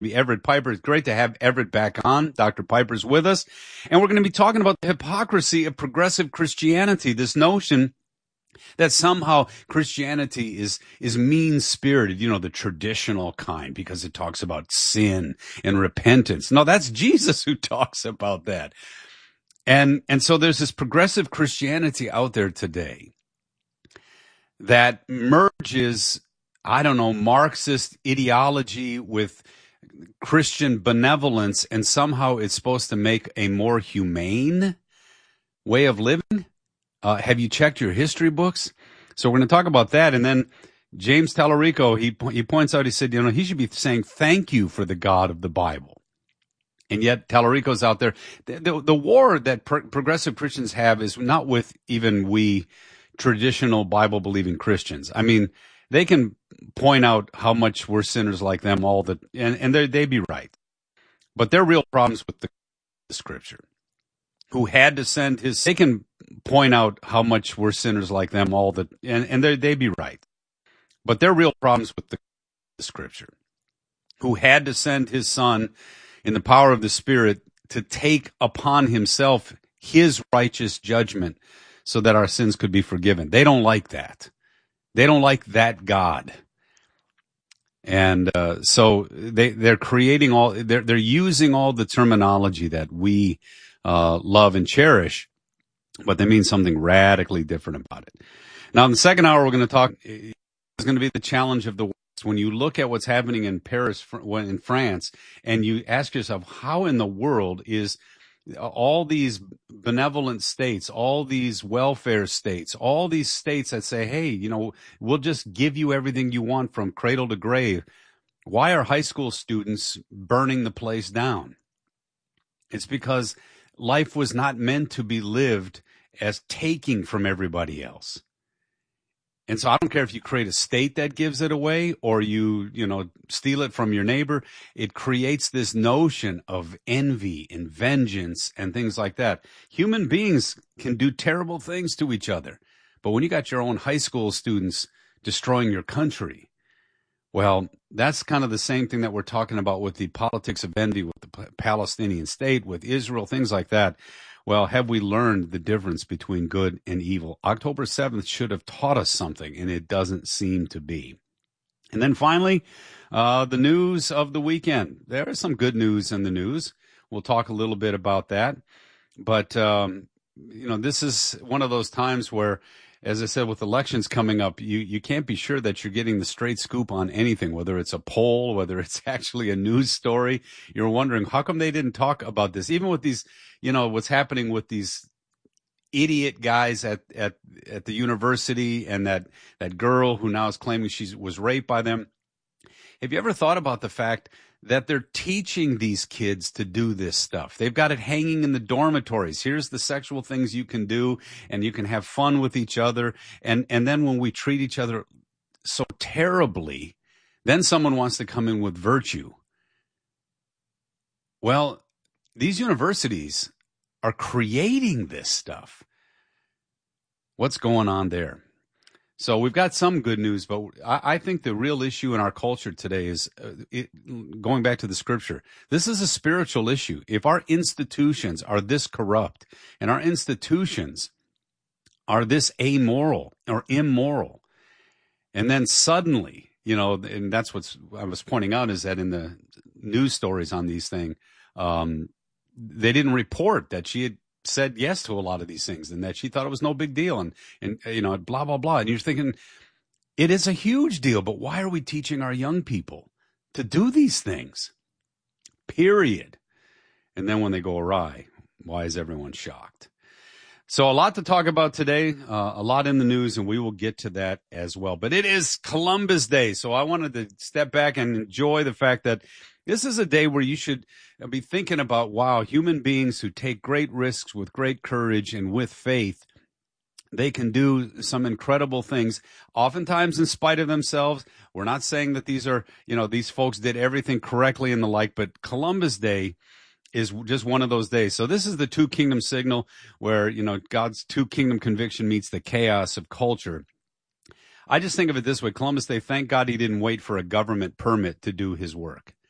Everett Piper. It's great to have Everett back on. Dr. Piper's with us. And we're going to be talking about the hypocrisy of progressive Christianity, this notion that somehow Christianity is mean-spirited, the traditional kind, because it talks about sin and repentance. No, that's Jesus who talks about that. And so there's this progressive Christianity out there today that merges, Marxist ideology with Christian benevolence, and somehow it's supposed to make a more humane way of living. Have you checked your history books? So we're going to talk about that. And then James Tallarico, he points out, he said, he should be saying thank you for the God of the Bible. And yet Tallarico's out there. The war that progressive Christians have is not with even we traditional Bible-believing Christians. I mean, they can point out how much we're sinners like them and they'd be right. But their real problems with the Scripture, who had to send they can point out how much we're sinners like them and they'd be right. But their real problems with the Scripture, who had to send his Son in the power of the Spirit to take upon himself his righteous judgment so that our sins could be forgiven. They don't like that. They don't like that God. And so they're creating they're using all the terminology that we love and cherish, but they mean something radically different about it. Now, in the second hour, we're going to talk, it's going to be the challenge of the West. When you look at what's happening in Paris, in France, and you ask yourself, how in the world is all these benevolent states, all these welfare states, all these states that say, hey, we'll just give you everything you want from cradle to grave. Why are high school students burning the place down? It's because life was not meant to be lived as taking from everybody else. And so I don't care if you create a state that gives it away or you steal it from your neighbor. It creates this notion of envy and vengeance and things like that. Human beings can do terrible things to each other. But when you got your own high school students destroying your country, well, that's kind of the same thing that we're talking about with the politics of envy, with the Palestinian state, with Israel, things like that. Well, have we learned the difference between good and evil? October 7th should have taught us something, and it doesn't seem to be. And then finally, the news of the weekend. There is some good news in the news. We'll talk a little bit about that. But, this is one of those times where, as I said, with elections coming up, you can't be sure that you're getting the straight scoop on anything, whether it's a poll, whether it's actually a news story. You're wondering, how come they didn't talk about this? Even with these, what's happening with these idiot guys at the university and that girl who now is claiming she was raped by them. Have you ever thought about the fact that they're teaching these kids to do this stuff? They've got it hanging in the dormitories. Here's the sexual things you can do, and you can have fun with each other. And then when we treat each other so terribly, then someone wants to come in with virtue. Well, these universities are creating this stuff. What's going on there? So we've got some good news, but I think the real issue in our culture today is going back to the Scripture. This is a spiritual issue. If our institutions are this corrupt and our institutions are this amoral or immoral, and then suddenly, and that's what I was pointing out, is that in the news stories on these things, they didn't report that she had said yes to a lot of these things and that she thought it was no big deal and blah, blah, blah. And you're thinking, it is a huge deal, but why are we teaching our young people to do these things? Period. And then when they go awry, why is everyone shocked? So a lot to talk about today, a lot in the news, and we will get to that as well. But it is Columbus Day, so I wanted to step back and enjoy the fact that this is a day where you should be thinking about, wow, human beings who take great risks with great courage and with faith, they can do some incredible things, oftentimes in spite of themselves. We're not saying that these folks did everything correctly and the like, but Columbus Day is just one of those days. So this is the two kingdom signal where, God's two kingdom conviction meets the chaos of culture. I just think of it this way. Columbus Day, thank God he didn't wait for a government permit to do his work.